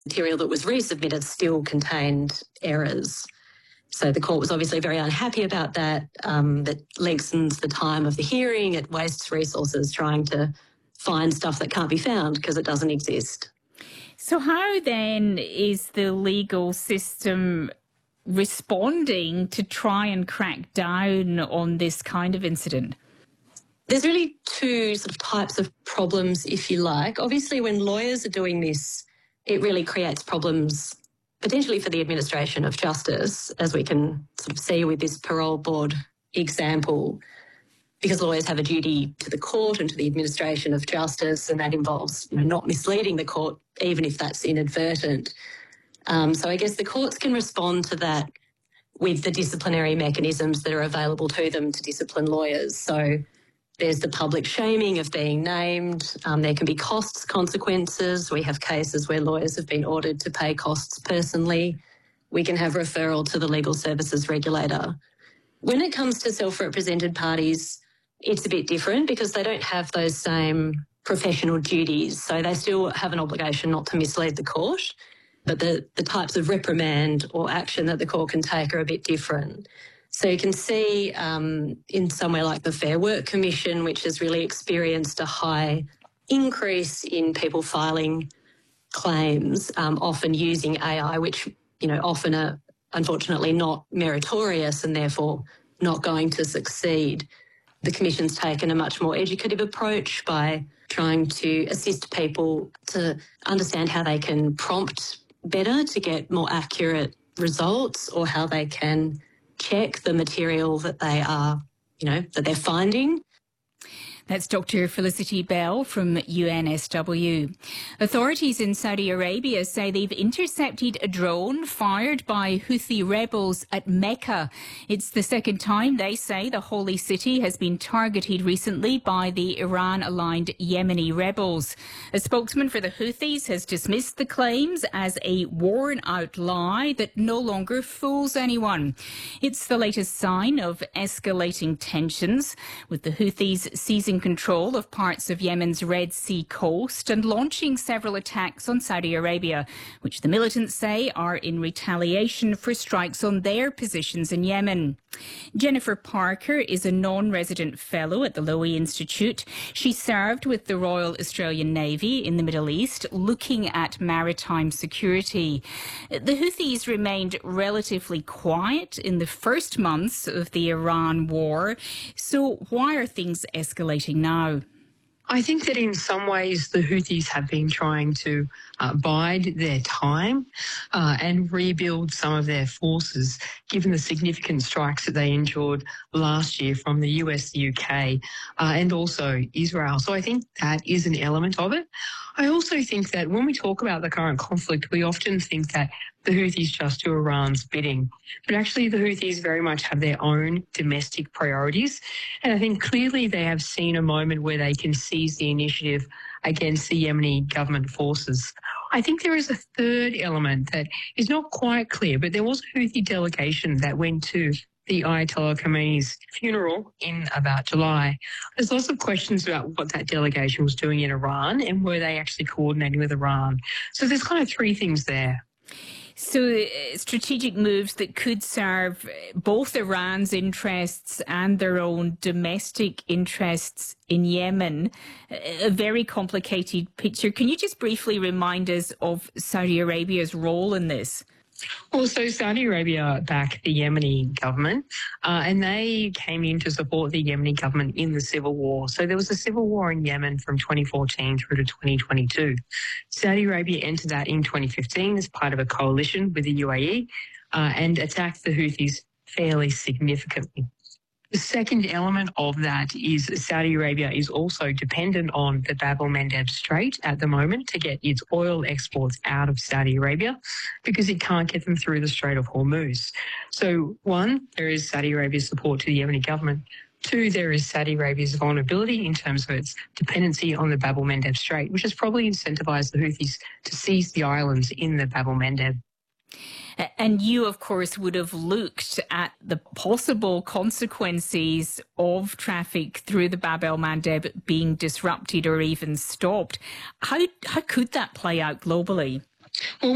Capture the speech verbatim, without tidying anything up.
Material that was resubmitted still contained errors. So the court was obviously very unhappy about that. Um, that lengthens the time of the hearing. It wastes resources trying to find stuff that can't be found because it doesn't exist. So how then is the legal system responding to try and crack down on this kind of incident? There's really two sort of types of problems, if you like. Obviously, when lawyers are doing this, it really creates problems potentially for the administration of justice, as we can sort of see with this parole board example, because lawyers have a duty to the court and to the administration of justice, and that involves, you know, not misleading the court, even if that's inadvertent. Um, so I guess the courts can respond to that with the disciplinary mechanisms that are available to them to discipline lawyers. So there's the public shaming of being named. Um, there can be costs consequences. We have cases where lawyers have been ordered to pay costs personally. We can have referral to the legal services regulator. When it comes to self-represented parties, it's a bit different because they don't have those same professional duties. So they still have an obligation not to mislead the court, but the, the types of reprimand or action that the court can take are a bit different. So you can see um, in somewhere like the Fair Work Commission, which has really experienced a high increase in people filing claims, um, often using A I, which, you know, often are unfortunately not meritorious and therefore not going to succeed. The Commission's taken a much more educative approach by trying to assist people to understand how they can prompt better to get more accurate results, or how they can check the material that they are, you know, that they're finding. That's Doctor Felicity Bell from U N S W. Authorities in Saudi Arabia say they've intercepted a drone fired by Houthi rebels at Mecca. It's the second time, they say, the holy city has been targeted recently by the Iran-aligned Yemeni rebels. A spokesman for the Houthis has dismissed the claims as a worn-out lie that no longer fools anyone. It's the latest sign of escalating tensions, with the Houthis seizing control of parts of Yemen's Red Sea coast and launching several attacks on Saudi Arabia, which the militants say are in retaliation for strikes on their positions in Yemen. Jennifer Parker is a non-resident fellow at the Lowy Institute. She served with the Royal Australian Navy in the Middle East, looking at maritime security. The Houthis remained relatively quiet in the first months of the Iran war. So why are things escalating now? I think that in some ways the Houthis have been trying to uh, bide their time uh, and rebuild some of their forces, given the significant strikes that they endured last year from the U S, the U K, uh, and also Israel. So I think that is an element of it. I also think that when we talk about the current conflict, we often think that the Houthis just do Iran's bidding. But actually the Houthis very much have their own domestic priorities. And I think clearly they have seen a moment where they can seize the initiative against the Yemeni government forces. I think there is a third element that is not quite clear, but there was a Houthi delegation that went to the Ayatollah Khamenei's funeral in about July. There's lots of questions about what that delegation was doing in Iran and were they actually coordinating with Iran. So there's kind of three things there. So uh, strategic moves that could serve both Iran's interests and their own domestic interests in Yemen. A very complicated picture. Can you just briefly remind us of Saudi Arabia's role in this? Well, so Saudi Arabia backed the Yemeni government uh, and they came in to support the Yemeni government in the civil war. So there was a civil war in Yemen from twenty fourteen through to twenty twenty-two. Saudi Arabia entered that in twenty fifteen as part of a coalition with the U A E uh, and attacked the Houthis fairly significantly. The second element of that is Saudi Arabia is also dependent on the Bab el-Mandeb Strait at the moment to get its oil exports out of Saudi Arabia because it can't get them through the Strait of Hormuz. So, one, there is Saudi Arabia's support to the Yemeni government. Two, there is Saudi Arabia's vulnerability in terms of its dependency on the Bab el-Mandeb Strait, which has probably incentivised the Houthis to seize the islands in the Bab el-Mandeb. And you, of course, would have looked at the possible consequences of traffic through the Bab el-Mandeb being disrupted or even stopped. How, how could that play out globally? Well,